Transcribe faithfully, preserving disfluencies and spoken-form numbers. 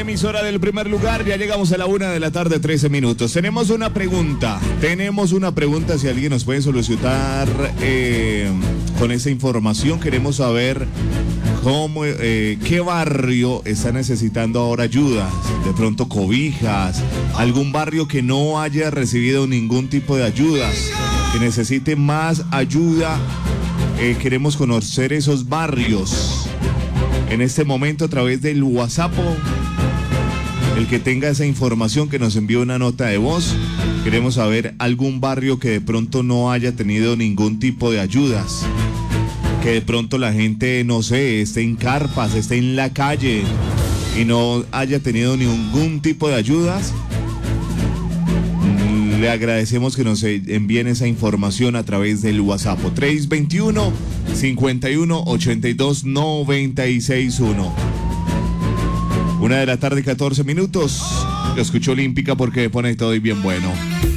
emisora del primer lugar. Ya llegamos a la una de la tarde, trece minutos. Tenemos una pregunta. Tenemos una pregunta. Si alguien nos puede solucionar eh, con esa información, queremos saber cómo, eh, qué barrio está necesitando ahora ayudas. De pronto cobijas. Algún barrio que no haya recibido ningún tipo de ayudas, que necesite más ayuda. Eh, queremos conocer esos barrios. En este momento, a través del WhatsApp, el que tenga esa información, que nos envíe una nota de voz. Queremos saber algún barrio que de pronto no haya tenido ningún tipo de ayudas, que de pronto la gente, no sé, esté en carpas, esté en la calle y no haya tenido ningún tipo de ayudas. Le agradecemos que nos envíen esa información a través del WhatsApp tres veintiuno, cincuenta y uno, ochenta y dos, noventa y seis uno. Una de la tarde, catorce minutos. Lo escucho Olímpica porque pone todo y bien bueno.